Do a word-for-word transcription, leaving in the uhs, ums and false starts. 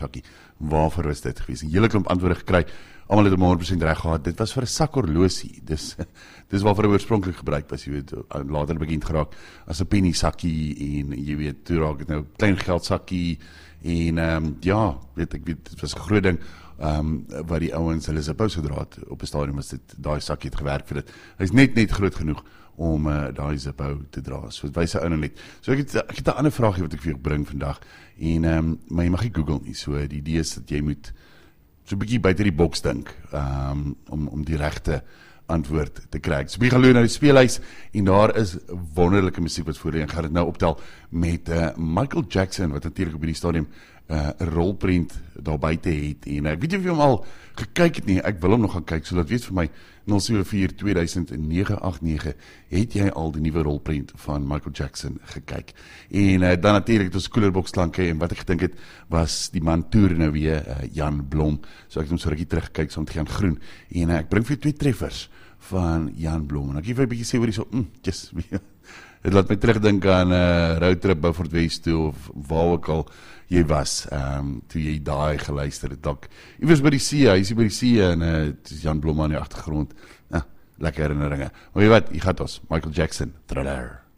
sakkie. Waarvoor was dit gewees? 'n Hele klomp antwoorde gekry. Almal het hom honderd persent reg gehad. Dit was vir 'n sakhorlosie. Dis dis waarvoor hy oorspronklik gebruik was, jy weet, later bekend geraak as 'n penny sakkie en jy weet, toe raak dit nou klein geldsakkie en ehm um, ja, weet ek weet dit was 'n groot ding. Ehm um, wat die ouens hulle se pause gedra het op 'n stadium as dit daai sakkie het gewerk vir dit. Hy's net net groot genoeg om uh, daai Zippo te dra. So dit wys hy ou net. So ek het ek het 'n ander vraagie wat ek vir jou bring vandag en ehm um, maar jy mag nie Google nie. So die idee is dat jy moet so 'n bietjie buite die boks dink um, om om die regte antwoord te kry. So jy gaan loer na die speelhuis en daar is wonderlike musiek wat voor jy en gaan dit nou optel met uh, Michael Jackson wat natuurlik op hierdie stadium 'n uh, rolprent daar buite het en ek weet nie of jy hom al gekyk het nie. Ek wil hom nog gaan kyk, so laat weet vir my nul sewe vier twee nege agt nege het jy al die nuwe rolprent van Michael Jackson gekyk. En uh, dan natuurlik het ons koelerbox klanke en wat ek gedink het was die man toer nou weer uh, Jan Blom. So ek het hom so rukkie teruggekyk saam met Jan Groen en uh, ek bring vir jou twee treffers van Jan Blom en ek gee vir 'n bietjie sê oor die so mm, yes, dit laat my terugdink aan 'n uh, roadtrip Beaufort West toe of waar ook al jy was, um, toe jy daai geluister het, dalk, jy was by die see, hy is by die see, en uh, het is Jan Blom aan die agtergrond, ah, lekker herinneringe, maar jy wat, jy gaat ons, Michael Jackson, Thriller.